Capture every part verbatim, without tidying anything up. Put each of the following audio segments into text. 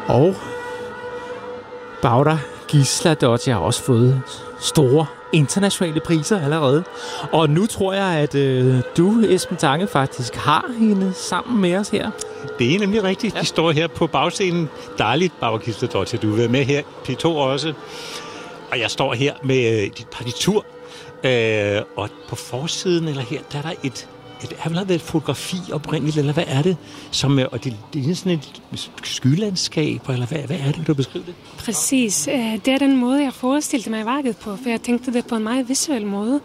Og Bagder Gísladóttir har også fået store internationale priser allerede. Og nu tror jeg, at øh, du, Esben Tange, faktisk har hende sammen med os her. Det er nemlig rigtigt. Ja. De står her på bagscenen. Dejligt, Bagder Gísladóttir. Du er med her. P to også. Og jeg står her med øh, dit partitur. Øh, og på forsiden, eller her, der er der et... Det har vel været et fotografi oprindeligt, eller hvad er det? Som, og det, det er sådan et skylandskab, eller hvad, hvad er det, du beskriver det? Præcis. Det er den måde, jeg forestillede mig værket på, for jeg tænkte det på en meget visuel måde.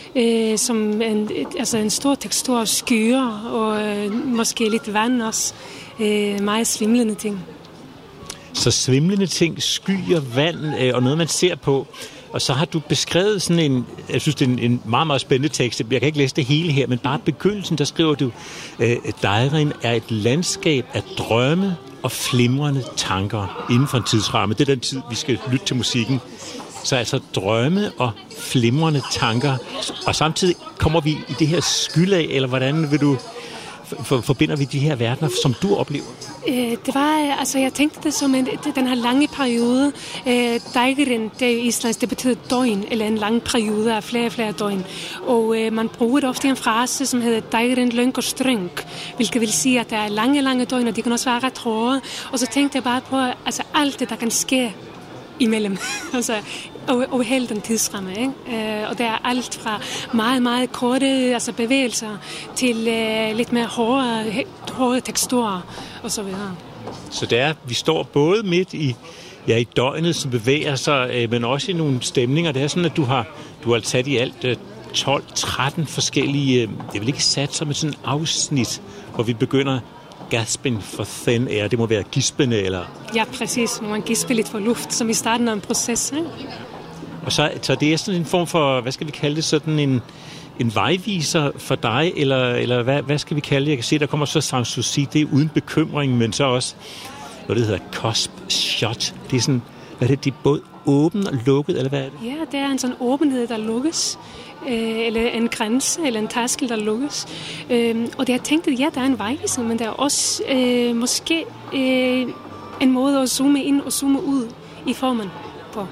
Som en, altså en stor tekstur af skyer, og måske lidt vand også. Meget svimlende ting. Så svimlende ting, skyer, vand, og noget, man ser på. Og så har du beskrevet sådan en, jeg synes, det er en, en meget, meget spændende tekst. Jeg kan ikke læse det hele her, men bare begyndelsen, der skriver du, at Dejren er et landskab af drømme og flimrende tanker inden for en tidsramme. Det er den tid, vi skal lytte til musikken. Så altså drømme og flimrende tanker. Og samtidig kommer vi i det her skylag, eller hvordan vil du... For, forbinder vi de her verdener, som du oplever? Det var, altså jeg tænkte det som en, den her lange periode. Dejren, det er islandsk, det betyder døgn, eller en lang periode af flere og flere døgn. Og øh, man bruger det ofte i en frase, som hedder Dejren løng og strøng, hvilket vil sige, at der er lange, lange døgn, og de kan også være ret hårde. Og så tænkte jeg bare på, altså alt det, der kan ske imellem. altså over, over hele den tidsramme, ikke? Øh, og der er alt fra meget, meget korte altså bevægelser til øh, lidt mere hårde, hårde teksturer og så videre. Så der, vi står både midt i, ja, i døgnet, som bevæger sig, øh, men også i nogle stemninger. Det er sådan, at du har, du har sat i alt øh, tolv tretten forskellige, øh, det er vel ikke sat som et sådan afsnit, hvor vi begynder gasping for thin air. Det må være gispende, eller... Ja, præcis. Man gisper lidt for luft, som i starten af en proces, ikke? Og så, så det er sådan en form for, hvad skal vi kalde det, sådan en, en vejviser for dig, eller, eller hvad, hvad skal vi kalde det? Jeg kan se, der kommer så Sanssouci, det er uden bekymring, men så også, hvad det hedder, cusp shot. Det er sådan, hvad er det, det er både åben og lukket, eller hvad er det? Ja, det er en sådan åbenhed, der lukkes, øh, eller en grænse, eller en tærskel, der lukkes. Øh, og det jeg tænkte, ja, der er en vejviser, men der er også øh, måske øh, en måde at zoome ind og zoome ud i formen på.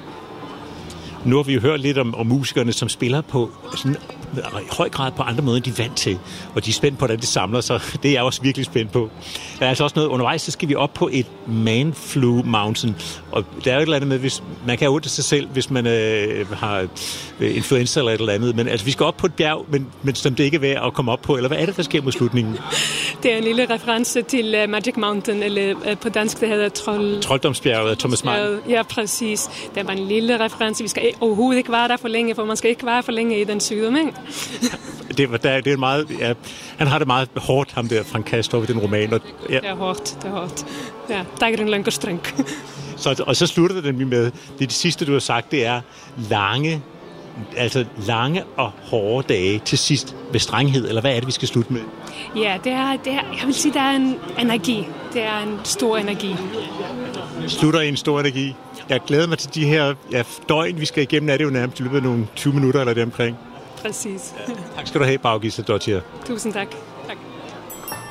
Nu har vi jo hørt lidt om, om musikerne, som spiller på sådan, i høj grad på andre måder, end de er vant til. Og de er spændt på, hvordan de samler sig. Det er jeg også virkelig spændt på. Der er altså også noget undervejs, så skal vi op på et Man-Flu Mountain. Og der er jo et eller andet med, hvis man kan undre sig selv, hvis man øh, har influenza eller et eller andet. Men altså, vi skal op på et bjerg, men, men som det ikke er værd at komme op på. Eller hvad er det, der sker mod slutningen? Det er en lille reference til uh, Magic Mountain, eller uh, på dansk, det hedder Trold... Trolddomsbjerget af Thomas Mann. Ja, præcis. Det var en lille reference. Vi skal overhovedet ikke være der for længe, for man skal ikke være for længe i den sygdom, ikke? det, var, der, det er meget, ja, han har det meget hårdt, ham der, Frank Castorp, i den roman. Og, ja. Det er hårdt, det er hårdt. Ja, Dejren løng og strøng. Så, og så slutter det nemlig med, det, det sidste, du har sagt, det er lange, altså lange og hårde dage til sidst med strenghed, eller hvad er det, vi skal slutte med? Ja, det er, det er, jeg vil sige, det er en energi. Det er en stor energi. Slutter i en stor energi. Jeg glæder mig til de her ja, døgn, vi skal igennem. Er det jo nærmest i løbet af nogle tyve minutter eller det omkring? Præcis. Ja, tak skal du have, Bagder Gísladóttir. Tusind tak.